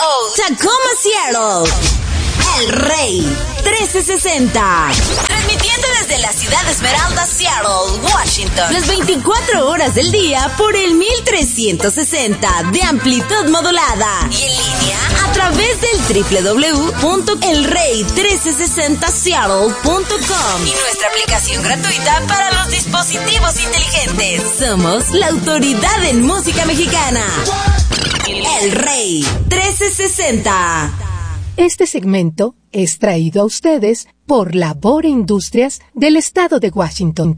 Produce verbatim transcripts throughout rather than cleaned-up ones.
host, Tacoma Seattle, El Rey trescientos sesenta. Transmitiendo desde la ciudad Esmeralda, Seattle, Washington. Las veinticuatro horas del día por el mil trescientos sesenta de amplitud modulada. Y en línea a través del doble u doble u doble u punto el rey trescientos sesenta seattle punto com. Y nuestra aplicación gratuita para los dispositivos inteligentes. Somos la autoridad en música mexicana. El Rey trescientos sesenta. Este segmento es traído a ustedes por Labor Industrias del Estado de Washington.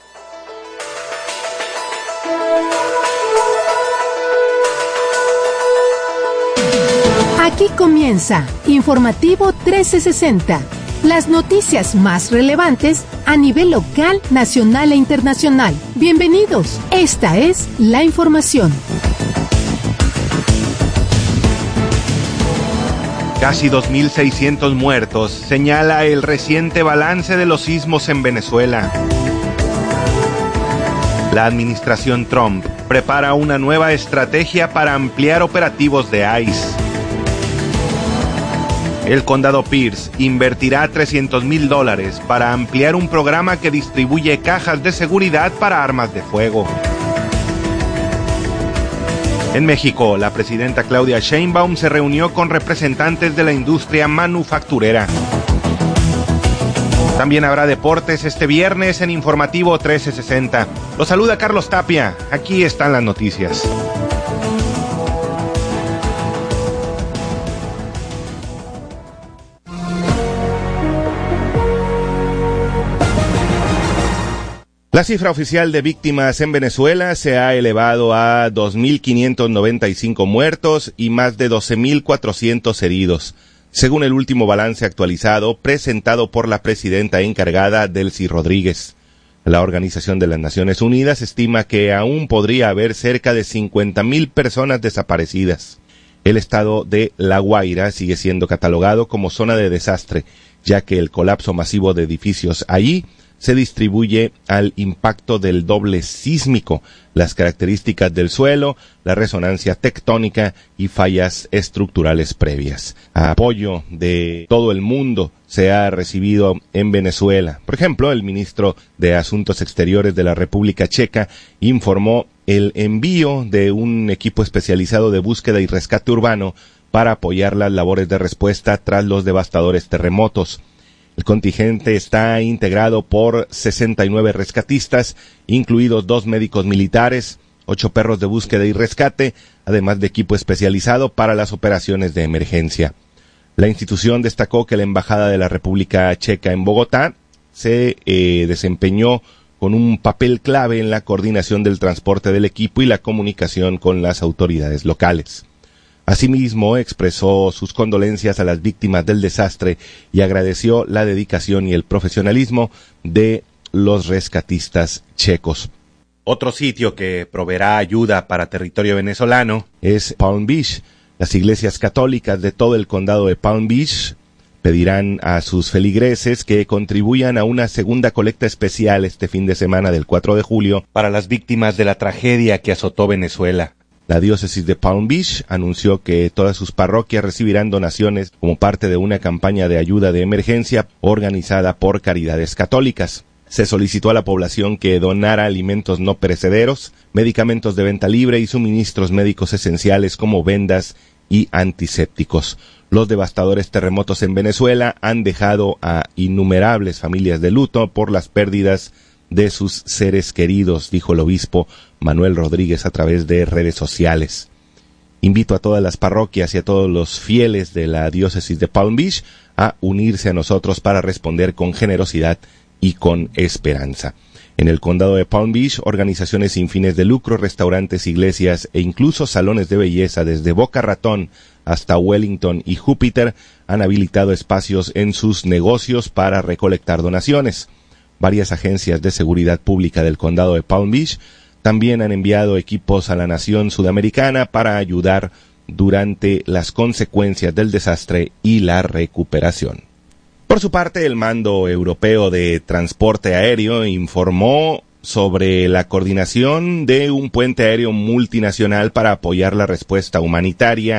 Aquí comienza Informativo trescientos sesenta, las noticias más relevantes a nivel local, nacional e internacional. Bienvenidos, esta es la información. Casi dos mil seiscientos muertos, señala el reciente balance de los sismos en Venezuela. La administración Trump prepara una nueva estrategia para ampliar operativos de ICE. El condado Pierce invertirá trescientos mil dólares para ampliar un programa que distribuye cajas de seguridad para armas de fuego. En México, la presidenta Claudia Sheinbaum se reunió con representantes de la industria manufacturera. También habrá deportes este viernes en Informativo trescientos sesenta. Los saluda Carlos Tapia. Aquí están las noticias. La cifra oficial de víctimas en Venezuela se ha elevado a dos mil quinientos noventa y cinco muertos y más de doce mil cuatrocientos heridos, según el último balance actualizado presentado por la presidenta encargada Delcy Rodríguez. La Organización de las Naciones Unidas estima que aún podría haber cerca de cincuenta mil personas desaparecidas. El estado de La Guaira sigue siendo catalogado como zona de desastre, ya que el colapso masivo de edificios allí se distribuye al impacto del doble sísmico, las características del suelo, la resonancia tectónica y fallas estructurales previas. Apoyo de todo el mundo se ha recibido en Venezuela. Por ejemplo, el ministro de Asuntos Exteriores de la República Checa informó el envío de un equipo especializado de búsqueda y rescate urbano para apoyar las labores de respuesta tras los devastadores terremotos. El contingente está integrado por sesenta y nueve rescatistas, incluidos dos médicos militares, ocho perros de búsqueda y rescate, además de equipo especializado para las operaciones de emergencia. La institución destacó que la Embajada de la República Checa en Bogotá se eh, desempeñó con un papel clave en la coordinación del transporte del equipo y la comunicación con las autoridades locales. Asimismo, expresó sus condolencias a las víctimas del desastre y agradeció la dedicación y el profesionalismo de los rescatistas checos. Otro sitio que proveerá ayuda para territorio venezolano es Palm Beach. Las iglesias católicas de todo el condado de Palm Beach pedirán a sus feligreses que contribuyan a una segunda colecta especial este fin de semana del cuatro de julio para las víctimas de la tragedia que azotó Venezuela. La diócesis de Palm Beach anunció que todas sus parroquias recibirán donaciones como parte de una campaña de ayuda de emergencia organizada por Caridades Católicas. Se solicitó a la población que donara alimentos no perecederos, medicamentos de venta libre y suministros médicos esenciales como vendas y antisépticos. Los devastadores terremotos en Venezuela han dejado a innumerables familias de luto por las pérdidas de sus seres queridos, dijo el obispo Manuel Rodríguez a través de redes sociales. Invito a todas las parroquias y a todos los fieles de la diócesis de Palm Beach a unirse a nosotros para responder con generosidad y con esperanza. En el condado de Palm Beach, organizaciones sin fines de lucro, restaurantes, iglesias e incluso salones de belleza desde Boca Ratón hasta Wellington y Júpiter han habilitado espacios en sus negocios para recolectar donaciones. Varias agencias de seguridad pública del condado de Palm Beach también han enviado equipos a la nación sudamericana para ayudar durante las consecuencias del desastre y la recuperación. Por su parte, el Mando Europeo de Transporte Aéreo informó sobre la coordinación de un puente aéreo multinacional para apoyar la respuesta humanitaria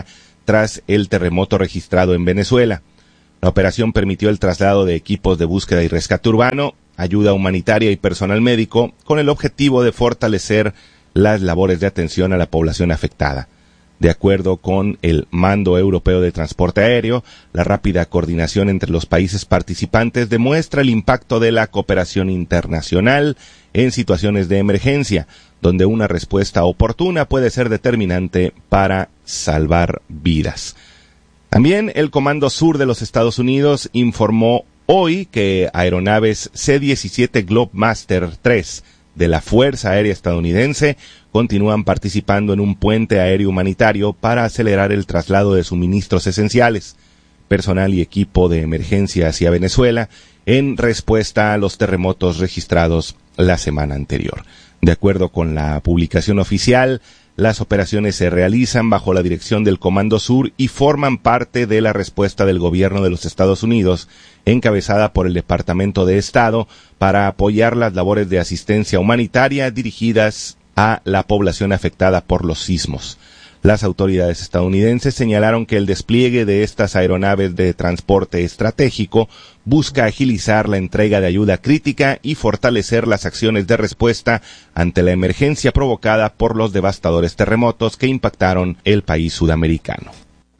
tras el terremoto registrado en Venezuela. La operación permitió el traslado de equipos de búsqueda y rescate urbano, ayuda humanitaria y personal médico, con el objetivo de fortalecer las labores de atención a la población afectada. De acuerdo con el Mando Europeo de Transporte Aéreo, la rápida coordinación entre los países participantes demuestra el impacto de la cooperación internacional en situaciones de emergencia, donde una respuesta oportuna puede ser determinante para salvar vidas. También el Comando Sur de los Estados Unidos informó hoy que aeronaves C diecisiete Globemaster tres de la Fuerza Aérea Estadounidense continúan participando en un puente aéreo humanitario para acelerar el traslado de suministros esenciales, personal y equipo de emergencia hacia Venezuela en respuesta a los terremotos registrados la semana anterior. De acuerdo con la publicación oficial, las operaciones se realizan bajo la dirección del Comando Sur y forman parte de la respuesta del gobierno de los Estados Unidos, encabezada por el Departamento de Estado, para apoyar las labores de asistencia humanitaria dirigidas a la población afectada por los sismos. Las autoridades estadounidenses señalaron que el despliegue de estas aeronaves de transporte estratégico busca agilizar la entrega de ayuda crítica y fortalecer las acciones de respuesta ante la emergencia provocada por los devastadores terremotos que impactaron el país sudamericano.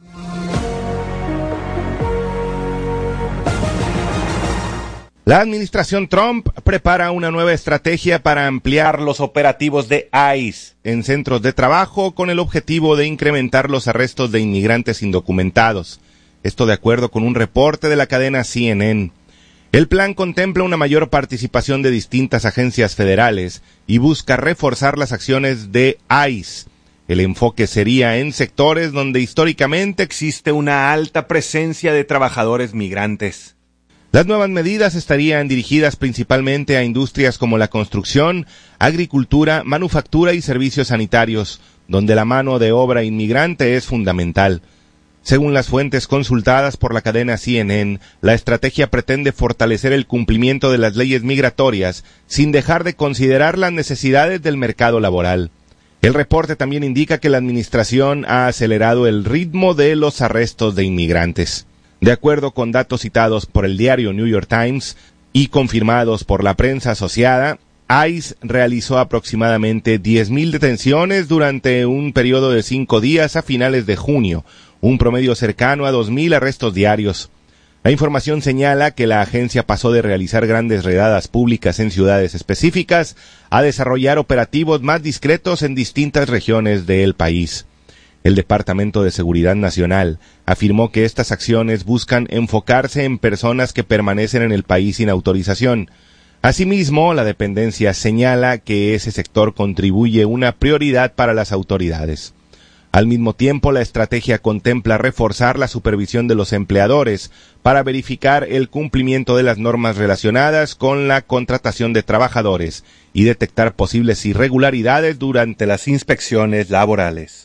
La administración Trump prepara una nueva estrategia para ampliar los operativos de ICE en centros de trabajo con el objetivo de incrementar los arrestos de inmigrantes indocumentados. Esto de acuerdo con un reporte de la cadena C N N. El plan contempla una mayor participación de distintas agencias federales y busca reforzar las acciones de ICE. El enfoque sería en sectores donde históricamente existe una alta presencia de trabajadores migrantes. Las nuevas medidas estarían dirigidas principalmente a industrias como la construcción, agricultura, manufactura y servicios sanitarios, donde la mano de obra inmigrante es fundamental. Según las fuentes consultadas por la cadena C N N, la estrategia pretende fortalecer el cumplimiento de las leyes migratorias sin dejar de considerar las necesidades del mercado laboral. El reporte también indica que la administración ha acelerado el ritmo de los arrestos de inmigrantes. De acuerdo con datos citados por el diario New York Times y confirmados por la prensa asociada, ICE realizó aproximadamente diez mil detenciones durante un periodo de cinco días a finales de junio, un promedio cercano a dos mil arrestos diarios. La información señala que la agencia pasó de realizar grandes redadas públicas en ciudades específicas a desarrollar operativos más discretos en distintas regiones del país. El Departamento de Seguridad Nacional afirmó que estas acciones buscan enfocarse en personas que permanecen en el país sin autorización. Asimismo, la dependencia señala que ese sector contribuye una prioridad para las autoridades. Al mismo tiempo, la estrategia contempla reforzar la supervisión de los empleadores para verificar el cumplimiento de las normas relacionadas con la contratación de trabajadores y detectar posibles irregularidades durante las inspecciones laborales.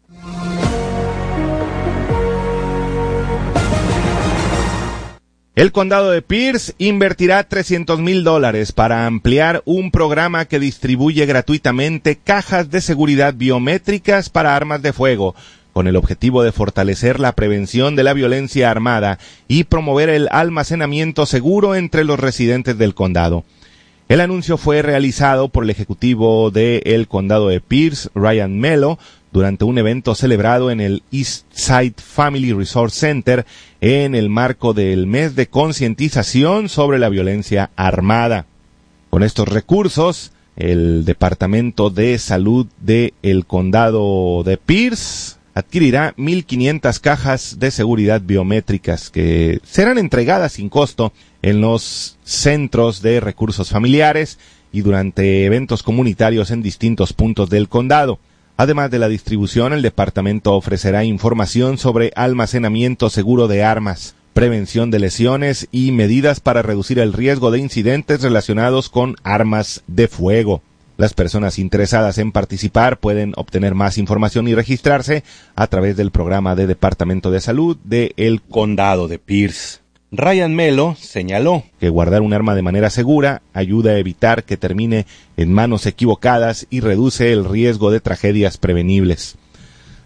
El condado de Pierce invertirá trescientos mil dólares para ampliar un programa que distribuye gratuitamente cajas de seguridad biométricas para armas de fuego, con el objetivo de fortalecer la prevención de la violencia armada y promover el almacenamiento seguro entre los residentes del condado. El anuncio fue realizado por el ejecutivo del condado de Pierce, Ryan Mello, durante un evento celebrado en el East Side Family Resort Center en el marco del mes de concientización sobre la violencia armada. Con estos recursos, el Departamento de Salud del condado de Pierce adquirirá mil quinientas cajas de seguridad biométricas que serán entregadas sin costo en los centros de recursos familiares y durante eventos comunitarios en distintos puntos del condado. Además de la distribución, el departamento ofrecerá información sobre almacenamiento seguro de armas, prevención de lesiones y medidas para reducir el riesgo de incidentes relacionados con armas de fuego. Las personas interesadas en participar pueden obtener más información y registrarse a través del programa de Departamento de Salud del Condado de Pierce. Ryan Mello señaló que guardar un arma de manera segura ayuda a evitar que termine en manos equivocadas y reduce el riesgo de tragedias prevenibles.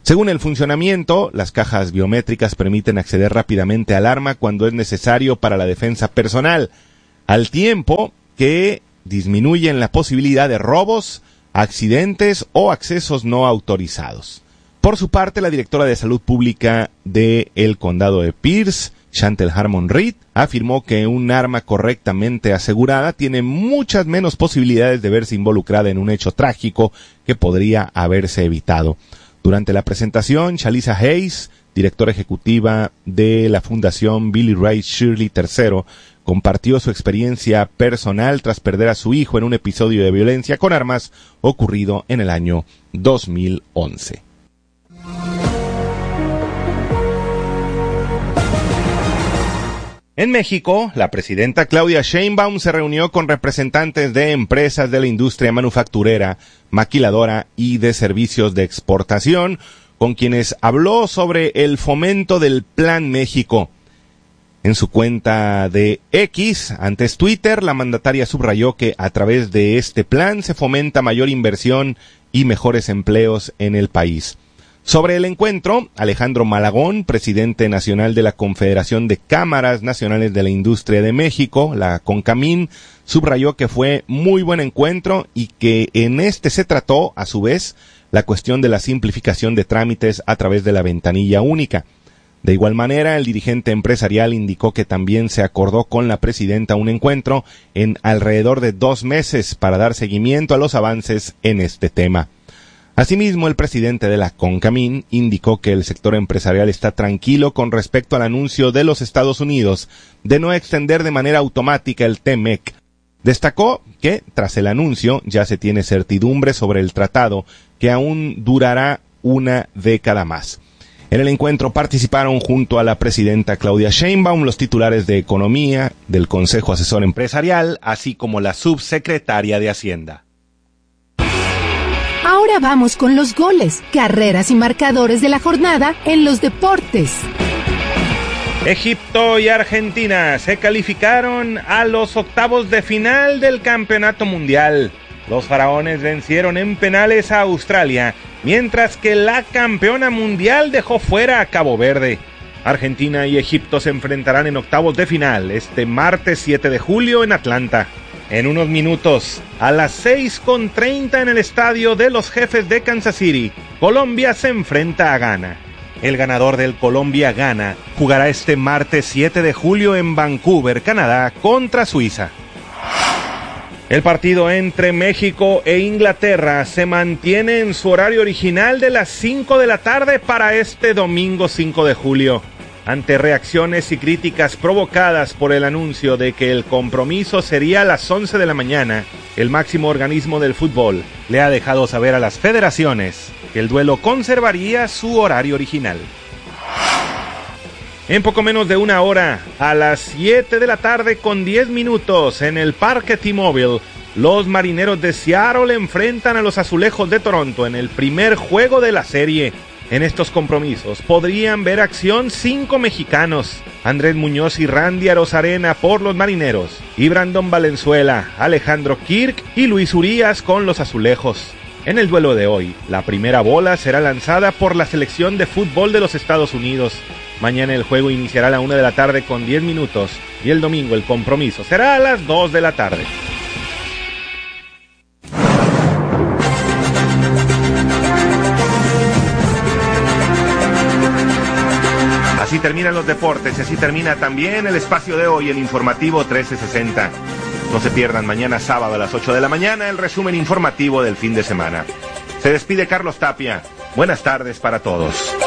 Según el funcionamiento, las cajas biométricas permiten acceder rápidamente al arma cuando es necesario para la defensa personal, al tiempo que disminuyen la posibilidad de robos, accidentes o accesos no autorizados. Por su parte, la directora de Salud Pública del Condado de Pierce, Chantel Harmon Reed, afirmó que un arma correctamente asegurada tiene muchas menos posibilidades de verse involucrada en un hecho trágico que podría haberse evitado. Durante la presentación, Shalisa Hayes, directora ejecutiva de la Fundación Billy Ray Shirley tercero, compartió su experiencia personal tras perder a su hijo en un episodio de violencia con armas ocurrido en el año dos mil once. En México, la presidenta Claudia Sheinbaum se reunió con representantes de empresas de la industria manufacturera, maquiladora y de servicios de exportación, con quienes habló sobre el fomento del Plan México. En su cuenta de X, antes Twitter, la mandataria subrayó que a través de este plan se fomenta mayor inversión y mejores empleos en el país. Sobre el encuentro, Alejandro Malagón, presidente nacional de la Confederación de Cámaras Nacionales de la Industria de México, la CONCAMIN, subrayó que fue muy buen encuentro y que en este se trató, a su vez, la cuestión de la simplificación de trámites a través de la ventanilla única. De igual manera, el dirigente empresarial indicó que también se acordó con la presidenta un encuentro en alrededor de dos meses para dar seguimiento a los avances en este tema. Asimismo, el presidente de la CONCAMIN indicó que el sector empresarial está tranquilo con respecto al anuncio de los Estados Unidos de no extender de manera automática el T M E C. Destacó que, tras el anuncio, ya se tiene certidumbre sobre el tratado, que aún durará una década más. En el encuentro participaron junto a la presidenta Claudia Sheinbaum los titulares de Economía, del Consejo Asesor Empresarial, así como la subsecretaria de Hacienda. Ahora vamos con los goles, carreras y marcadores de la jornada en los deportes. Egipto y Argentina se calificaron a los octavos de final del Campeonato Mundial. Los faraones vencieron en penales a Australia, mientras que la campeona mundial dejó fuera a Cabo Verde. Argentina y Egipto se enfrentarán en octavos de final este martes siete de julio en Atlanta. En unos minutos, a las seis con treinta en el estadio de los Jefes de Kansas City, Colombia se enfrenta a Ghana. El ganador del Colombia-Ghana jugará este martes siete de julio en Vancouver, Canadá, contra Suiza. El partido entre México e Inglaterra se mantiene en su horario original de las cinco de la tarde para este domingo cinco de julio. Ante reacciones y críticas provocadas por el anuncio de que el compromiso sería a las once de la mañana, el máximo organismo del fútbol le ha dejado saber a las federaciones que el duelo conservaría su horario original. En poco menos de una hora, a las siete de la tarde con diez minutos, en el Parque T-Mobile, los Marineros de Seattle enfrentan a los Azulejos de Toronto en el primer juego de la serie. En estos compromisos podrían ver acción cinco mexicanos: Andrés Muñoz y Randy Arozarena por los Marineros, y Brandon Valenzuela, Alejandro Kirk y Luis Urías con los Azulejos. En el duelo de hoy, la primera bola será lanzada por la selección de fútbol de los Estados Unidos. Mañana el juego iniciará a la una de la tarde con diez minutos y el domingo el compromiso será a las dos de la tarde. Así terminan los deportes y así termina también el espacio de hoy en Informativo trece sesenta. No se pierdan mañana sábado a las ocho de la mañana el resumen informativo del fin de semana. Se despide Carlos Tapia. Buenas tardes para todos.